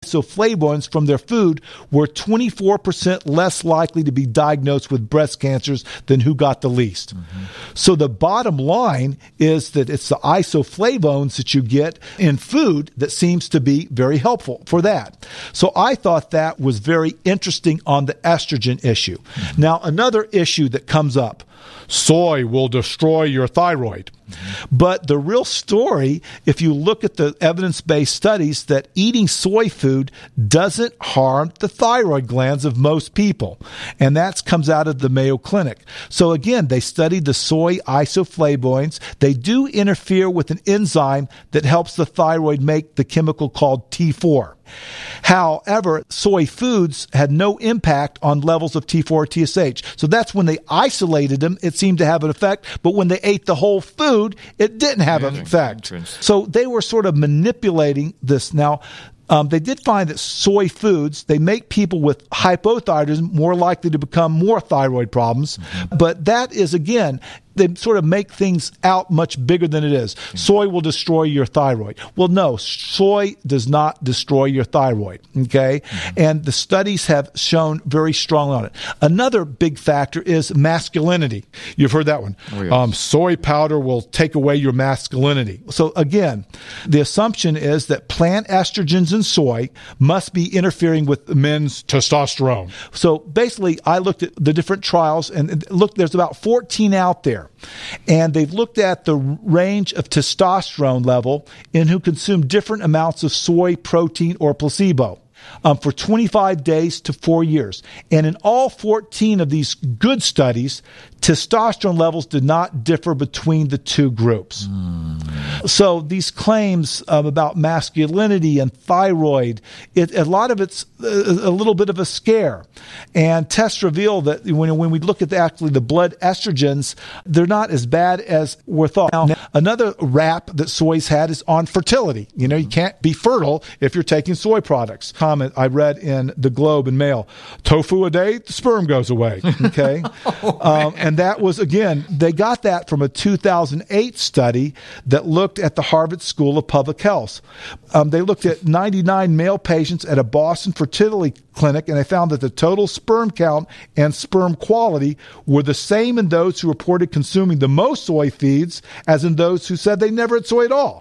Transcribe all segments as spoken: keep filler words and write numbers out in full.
isoflavones from their food were twenty-four percent less likely to be diagnosed with breast cancers than who got the least. Mm-hmm. So the bottom line is that it's the isoflavones that you get in food that seems to be very helpful for that. So I thought that was very interesting on the estrogen issue. Mm-hmm. Now, another issue that comes up, soy will destroy your thyroid. Mm-hmm. But the real story, if you look at the evidence-based studies, that eating soy food doesn't harm the thyroid glands of most people. And that comes out of the Mayo Clinic. So again, they studied the soy isoflavones. They do interfere with an enzyme that helps the thyroid make the chemical called T four. However, soy foods had no impact on levels of T four or T S H. So that's when they isolated them, it seemed to have an effect. But when they ate the whole food, it didn't have an effect. So they were sort of manipulating this. Now, Um, they did find that soy foods, they make people with hypothyroidism more likely to become more thyroid problems. Mm-hmm. But that is, again, they sort of make things out much bigger than it is. Mm-hmm. Soy will destroy your thyroid. Well, no, soy does not destroy your thyroid, okay? Mm-hmm. And the studies have shown very strongly on it. Another big factor is masculinity. You've heard that one. Oh, yes. um, soy powder will take away your masculinity. So, again, the assumption is that plant estrogens in soy must be interfering with men's testosterone. So basically, I looked at the different trials, and look, there's about fourteen out there. And they've looked at the range of testosterone level in who consume different amounts of soy protein or placebo. Um, for twenty-five days to four years. And in all fourteen of these good studies, testosterone levels did not differ between the two groups. Mm. So these claims um, about masculinity and thyroid, it, a lot of it's a, a little bit of a scare. And tests reveal that when, when we look at the, actually the blood estrogens, they're not as bad as we're thought. Now, another rap that soy's had is on fertility. You know, you can't be fertile if you're taking soy products. Comment I read in the Globe and Mail, tofu a day, the sperm goes away. Okay. oh, um, and that was, again, they got that from a two thousand eight study that looked at the Harvard School of Public Health. Um, they looked at ninety-nine male patients at a Boston fertility clinic, and they found that the total sperm count and sperm quality were the same in those who reported consuming the most soy feeds as in those who said they never had soy at all.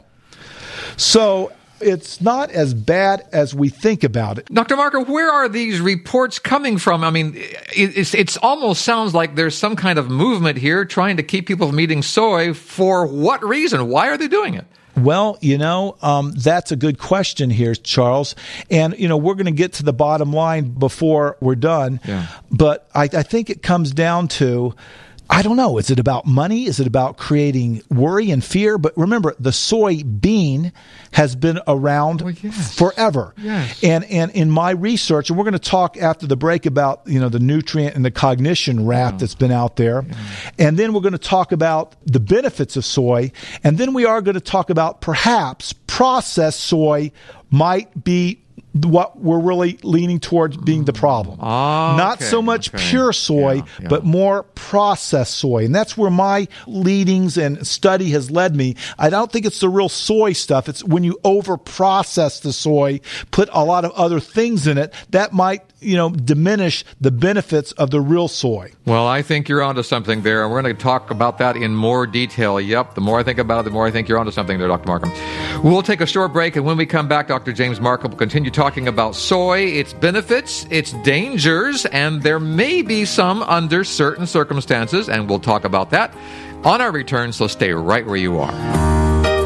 So it's not as bad as we think about it. Doctor Marker, where are these reports coming from? I mean, it it's, it's almost sounds like there's some kind of movement here trying to keep people from eating soy. For what reason? Why are they doing it? Well, you know, um, that's a good question here, Charles. And, you know, we're going to get to the bottom line before we're done. Yeah. But I, I think it comes down to, I don't know. Is it about money? Is it about creating worry and fear? But remember, the soy bean has been around oh, yes. forever. Yes. And and in my research, and we're going to talk after the break about, you know, the nutrient and the cognition rap oh. that's been out there. Yeah. And then we're going to talk about the benefits of soy. And then we are going to talk about perhaps processed soy might be what we're really leaning towards being the problem. Oh, Not okay, so much okay. pure soy, yeah, yeah. but more processed soy. And that's where my leadings and study has led me. I don't think it's the real soy stuff. It's when you over-process the soy, put a lot of other things in it, that might, you know, diminish the benefits of the real soy. Well, I think you're onto something there, and we're going to talk about that in more detail. Yep, the more I think about it, the more I think you're onto something there, Doctor Markham. We'll take a short break, and when we come back, Doctor James Markham will continue talking about soy, its benefits, its dangers, and there may be some under certain circumstances, and we'll talk about that on our return, so stay right where you are.